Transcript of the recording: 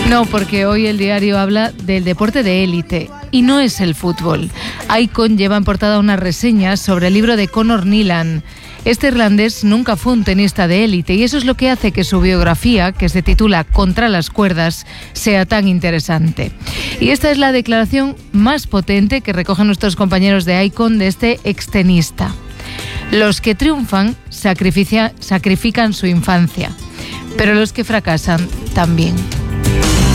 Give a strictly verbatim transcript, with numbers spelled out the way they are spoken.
No, porque hoy el diario habla del deporte de élite y no es el fútbol. Icon lleva en portada una reseña sobre el libro de Conor Nilan. Este irlandés nunca fue un tenista de élite y eso es lo que hace que su biografía, que se titula Contra las cuerdas, sea tan interesante. Y esta es la declaración más potente que recogen nuestros compañeros de Icon de este extenista. Los que triunfan sacrifican su infancia, pero los que fracasan también.